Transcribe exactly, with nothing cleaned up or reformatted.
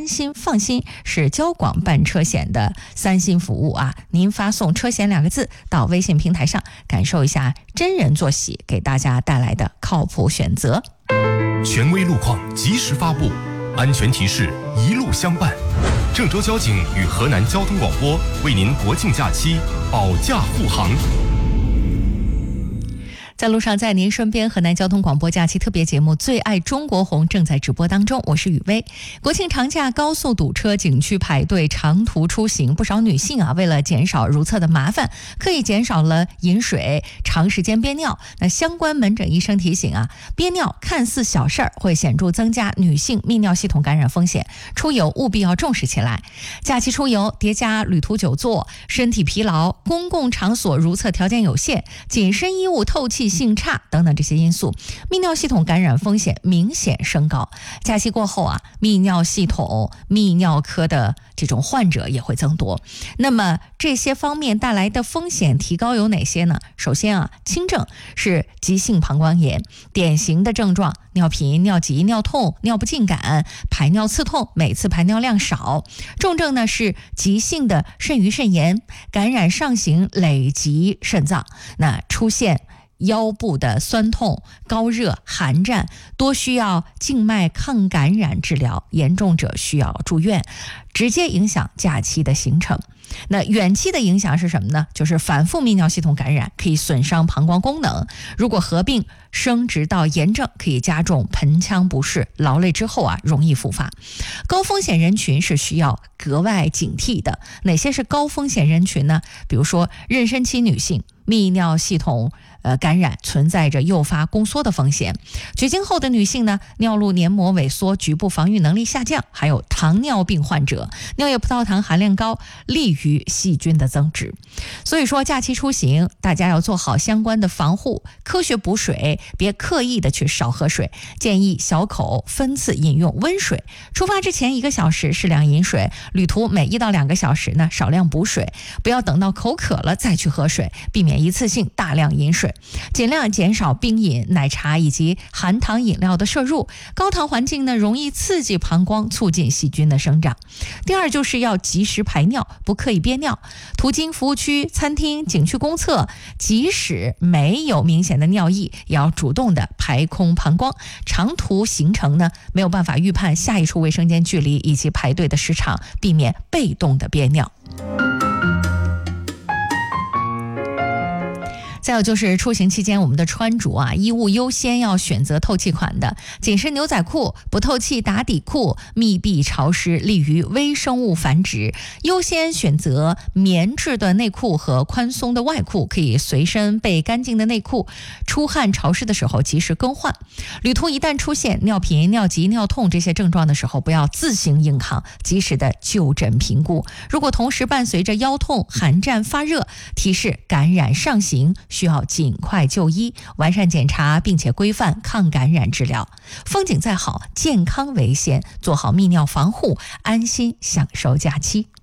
安心放心是交广办车险的三心服务啊！您发送车险两个字到微信平台上，感受一下真人做喜给大家带来的靠谱选择。 权威路况及时发布，安全提示一路相伴。郑州交警与河南交通广播为您国庆假期保驾护航。 在路上，在您身边，河南交通广播假期特别节目《最爱中国红》正在直播当中，我是雨薇。国庆长假高速堵车，景区排队，长途出行，不少女性啊，为了减少如厕的麻烦，刻意减少了饮水，长时间憋尿。那相关门诊医生提醒啊，憋尿看似小事儿，会显著增加女性泌尿系统感染风险，出游务必要重视起来。假期出游叠加旅途久坐，身体疲劳，公共场所如厕条件有限，紧身衣物透气性差等等这些因素，泌尿系统感染风险明显升高。假期过后啊，泌尿系统、泌尿科的这种患者也会增多。那么这些方面带来的风险提高有哪些呢？首先啊，轻症是急性膀胱炎，典型的症状尿频、尿急、尿痛、尿不尽感、排尿刺痛，每次排尿量少。重症呢是急性的肾盂肾炎，感染上行累及肾脏，那出现腰部的酸痛、高热、寒战，多需要静脉抗感染治疗，严重者需要住院，直接影响假期的行程。那远期的影响是什么呢？就是反复泌尿系统感染可以损伤膀胱功能，如果合并升值到炎症，可以加重盆腔不适，劳累之后啊容易复发。高风险人群是需要格外警惕的。哪些是高风险人群呢？比如说妊娠期女性，泌尿系统呃感染存在着诱发宫缩的风险。绝经后的女性呢，尿路黏膜萎缩，局部防御能力下降，还有糖尿病患者，尿液葡萄糖含量高，利于细菌的增殖。所以说假期出行，大家要做好相关的防护，科学补水，别刻意的去少喝水，建议小口分次饮用温水。出发之前一个小时适量饮水，旅途每一到两个小时呢少量补水，不要等到口渴了再去喝水，避免一次性大量饮水，尽量减少冰饮、奶茶以及含糖饮料的摄入。高糖环境呢容易刺激膀胱，促进细菌的生长。第二就是要及时排尿，不刻意憋尿。途经服务区、餐厅、景区公厕，即使没有明显的尿意，也要主动的排空膀胱。长途行程呢没有办法预判下一处卫生间距离以及排队的时长，避免被动的憋尿。再有就是出行期间我们的穿着啊，衣物优先要选择透气款的，紧身牛仔裤、不透气打底裤，密闭潮湿，利于微生物繁殖。优先选择棉质的内裤和宽松的外裤，可以随身备干净的内裤，出汗潮湿的时候及时更换。旅途一旦出现尿频、尿急、尿痛这些症状的时候，不要自行硬扛，及时的就诊评估。如果同时伴随着腰痛、寒战、发热，提示感染上行，需要尽快就医，完善检查，并且规范抗感染治疗。风景再好，健康为先，做好泌尿防护，安心享受假期。